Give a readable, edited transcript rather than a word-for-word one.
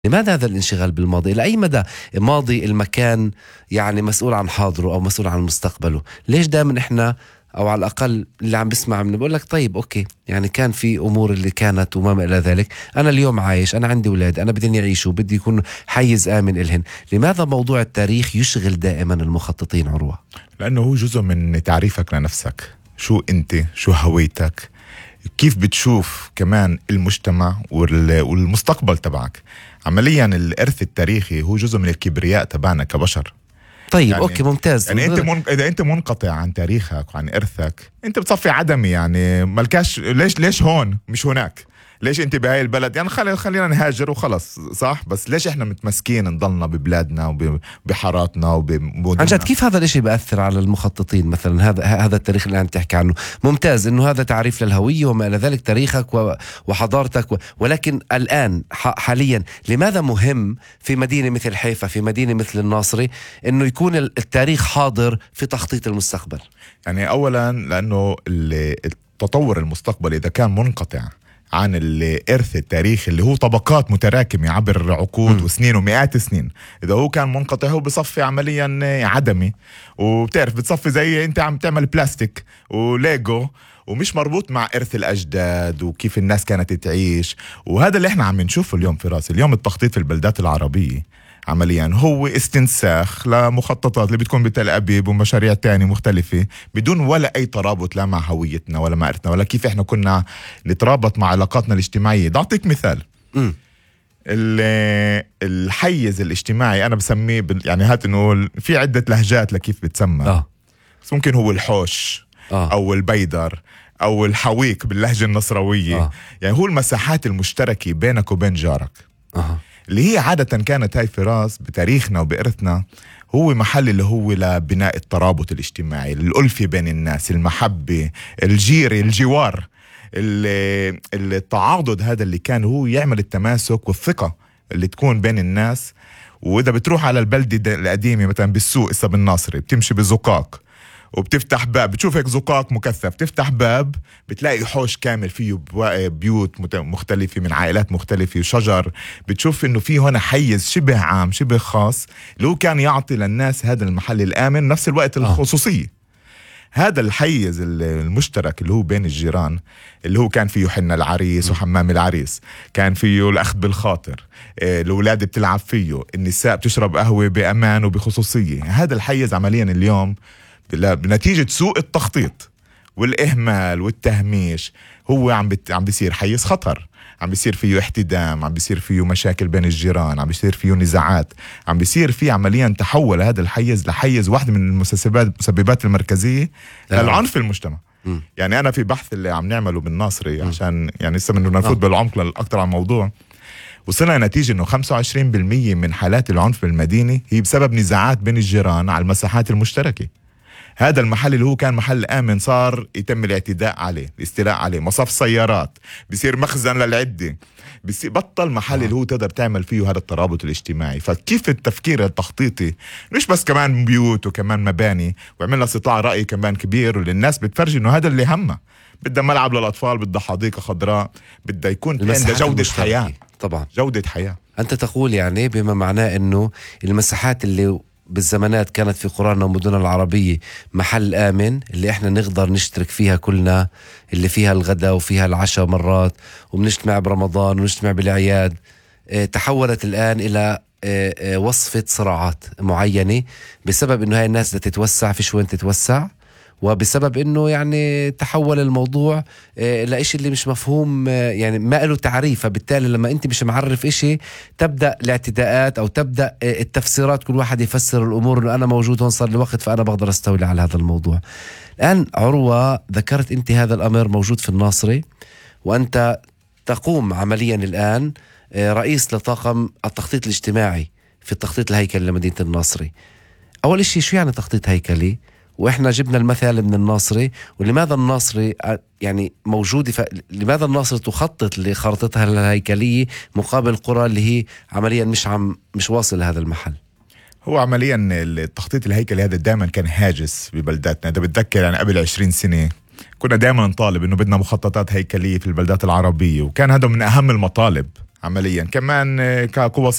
لماذا هذا الانشغال بالماضي؟ إلى أي مدى ماضي المكان يعني مسؤول عن حاضره أو مسؤول عن مستقبله؟ ليش دائما إحنا أو على الأقل اللي عم بسمع منه بقول لك طيب أوكي، يعني كان في أمور اللي كانت وما إلى ذلك، أنا اليوم عايش، أنا عندي أولاد، أنا بدي يعيشوا، بدي يكون حيز آمن إلهن. لماذا موضوع التاريخ يشغل دائما المخططين عروة؟ لأنه هو جزء من تعريفك لنفسك، شو أنت، شو هويتك، كيف بتشوف كمان المجتمع والمستقبل تبعك. عمليا الإرث التاريخي هو جزء من الكبرياء تبعنا كبشر. طيب يعني أوكي ممتاز. يعني إذا أنت منقطع عن تاريخك وعن إرثك أنت بتصفي عدمي، يعني ملكاش. ليش هون مش هناك؟ ليش انت بهاي البلد؟ يعني خلينا نهاجر وخلص، صح؟ بس ليش احنا متمسكين نضلنا ببلادنا وبحاراتنا وبمدننا؟ عن جد كيف هذا الاشي بأثر على المخططين؟ مثلا هذا التاريخ اللي عم تحكي عنه ممتاز، انه هذا تعريف للهوية وما الى ذلك، تاريخك وحضارتك ولكن الان حاليا لماذا مهم في مدينة مثل حيفا، في مدينة مثل الناصري، انه يكون التاريخ حاضر في تخطيط المستقبل؟ يعني اولا لانه التطور المستقبلي اذا كان منقطع عن الإرث التاريخي اللي هو طبقات متراكمة عبر عقود وسنين ومئات السنين، إذا هو كان منقطع هو بصفي عمليا عدمي، وبتعرف بتصفي زي أنت عم تعمل بلاستيك وليجو ومش مربوط مع إرث الأجداد وكيف الناس كانت تعيش. وهذا اللي احنا عم نشوفه اليوم في راسي. اليوم التخطيط في البلدات العربية عمليا هو استنساخ لمخططات اللي بتكون بتل أبيب ومشاريع تانية مختلفة بدون ولا أي ترابط لا مع هويتنا ولا مع إرثنا ولا كيف إحنا كنا نترابط مع علاقاتنا الاجتماعية. ده أعطيك مثال. الحيز الاجتماعي أنا بسميه يعني هات نقول في عدة لهجات لكيف بتسمى. بس ممكن هو الحوش أو البيدر أو الحويك باللهجة النصروية. يعني هو المساحات المشتركة بينك وبين جارك اللي هي عادة كانت هاي فراس بتاريخنا وبإرثنا هو محل اللي هو لبناء الترابط الاجتماعي، الألفة بين الناس، المحبة، الجوار، التعاضد. هذا اللي كان هو يعمل التماسك والثقة اللي تكون بين الناس. وإذا بتروح على البلدة القديمة مثلا بالسوق إسا بالناصري بتمشي بزقاق وبتفتح باب، بتشوف هيك زقاق مكثف، تفتح باب بتلاقي حوش كامل فيه بيوت مختلفة من عائلات مختلفة وشجر. بتشوف انه فيه هنا حيز شبه عام شبه خاص اللي هو كان يعطي للناس هذا المحل الآمن نفس الوقت الخصوصية. هذا الحيز المشترك اللي هو بين الجيران اللي هو كان فيه حنة العريس وحمام العريس، كان فيه الأخذ بالخاطر، الأولاد بتلعب فيه، النساء بتشرب قهوة بأمان وبخصوصية. هذا الحيز عمليا اليوم بنتيجة سوء التخطيط والإهمال والتهميش هو عم بيصير حيز خطر، عم بيصير فيه احتدام، عم بيصير فيه مشاكل بين الجيران، عم بيصير فيه نزاعات، عم بيصير فيه عمليا تحول هذا الحيز لحيز واحدة من المسببات المركزية للعنف في المجتمع. يعني أنا في بحث اللي عم نعمله بالناصري عشان يعني لسه بدنا نفوت بالعمق أكتر عن الموضوع، وصلنا نتيجة انه 25% من حالات العنف بالمدينة هي بسبب نزاعات بين الجيران على المساحات المشتركة. هذا المحل اللي هو كان محل آمن صار يتم الاعتداء عليه، الاستيلاء عليه، مصاف سيارات، بيصير مخزن للعدة، بطل محل اللي هو تقدر تعمل فيه هذا الترابط الاجتماعي. فكيف التفكير التخطيطي مش بس كمان بيوت وكمان مباني، وعملنا استطلاع رأي كمان كبير وللناس بتفرج انه هذا اللي همه، بدها ملعب للأطفال، بدها حديقة خضراء، بدها يكون عندها جودة حياة. طبعا جودة حياة. أنت تقول يعني بما معناه أنه المساحات اللي بالزمانات كانت في قرانا ومدننا العربية محل آمن اللي احنا نقدر نشترك فيها كلنا، اللي فيها الغداء وفيها العشاء مرات وبنجتمع برمضان ونجتمع بالأعياد، تحولت الآن إلى وصفة صراعات معينة بسبب انه هاي الناس بدها تتوسع، فيش وين تتوسع، وبسبب انه يعني تحول الموضوع لإشي اللي مش مفهوم، يعني ما له تعريف. فبالتالي لما انت مش معرف إشي تبدأ الاعتداءات او تبدأ التفسيرات، كل واحد يفسر الامور انه انا موجود هون صار لي وقت فانا بقدر استولي على هذا الموضوع. الان عروة ذكرت انت هذا الامر موجود في الناصري، وانت تقوم عمليا الان رئيس لطاقم التخطيط الاجتماعي في التخطيط الهيكلي لمدينة الناصري. اول اشي شو يعني تخطيط هيكلي؟ واحنا جبنا المثال من الناصري، ولماذا الناصري يعني موجودة، لماذا الناصري تخطط لخرطتها الهيكلية مقابل القرى اللي هي عمليا مش واصل لهذا المحل؟ هو عمليا التخطيط الهيكلي هذا دائما كان هاجس ببلداتنا. اذا بتذكر يعني قبل 20 سنة كنا دائما نطالب انه بدنا مخططات هيكلية في البلدات العربية، وكان هذا من اهم المطالب عمليا كمان كقوى